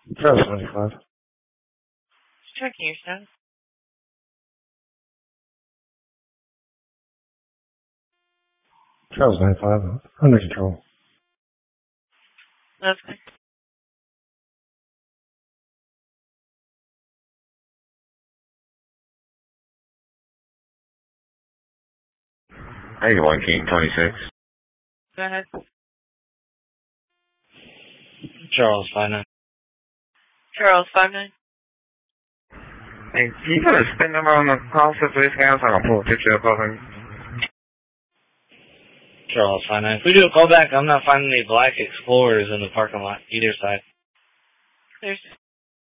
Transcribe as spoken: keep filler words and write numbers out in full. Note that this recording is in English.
Travis ninety-five. Checking your status. Travis ninety-five. Under control. That's good. eighty-one King twenty-six. Go ahead. Charles, five nine. Charles, five nine. Hey, can you put a spin number on the call for this guy so I can pull a picture up of him? Charles, five nine. If we do a callback, I'm not finding any black Explorers in the parking lot, either side. There's